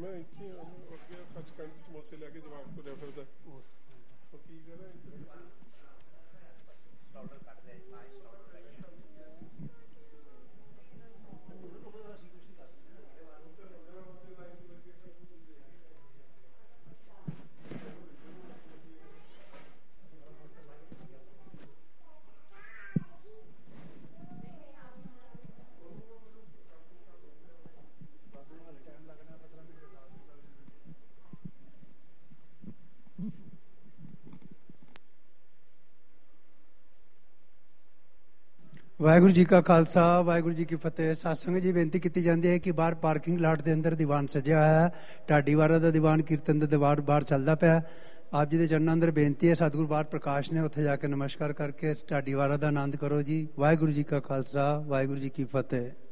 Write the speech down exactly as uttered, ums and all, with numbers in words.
ਨਾ ਇੱਥੇ ਅੱਗੇ ਸੱਚਖੰਡ ਸਮੋਸੇ ਲੈ ਕੇ ਜਵਾਬ ਤੁਰਿਆ ਫਿਰਦਾ ਉਹ ਕੀ ਕਰਾਂ ਵਾਹਿਗੁਰੂ ਜੀ ਕਾ ਖਾਲਸਾ ਵਾਹਿਗੁਰੂ ਜੀ ਕੀ ਫਤਿਹ। ਸਤਸੰਗ ਜੀ ਬੇਨਤੀ ਕੀਤੀ ਜਾਂਦੀ ਹੈ ਕਿ ਬਾਹਰ ਪਾਰਕਿੰਗ ਲਾਟ ਦੇ ਅੰਦਰ ਦੀਵਾਨ ਸਜਿਆ ਹੋਇਆ ਹੈ। ਢਾਡੀ ਵਾਰਾ ਦਾ ਦੀਵਾਨ, ਕੀਰਤਨ ਦਾ ਦੀਵਾਨ ਬਾਹਰ ਚੱਲਦਾ ਪਿਆ। ਆਪ ਜੀ ਦੇ ਚਰਨਾਂ ਅੰਦਰ ਬੇਨਤੀ ਹੈ, ਸਤਿਗੁਰੂ ਬਾਹਰ ਪ੍ਰਕਾਸ਼ ਨੇ, ਉੱਥੇ ਜਾ ਕੇ ਨਮਸਕਾਰ ਕਰਕੇ ਢਾਡੀ ਵਾਰਾ ਦਾ ਆਨੰਦ ਕਰੋ ਜੀ। ਵਾਹਿਗੁਰੂ ਜੀ ਕਾ ਖਾਲਸਾ ਵਾਹਿਗੁਰੂ ਜੀ ਕੀ ਫਤਿਹ।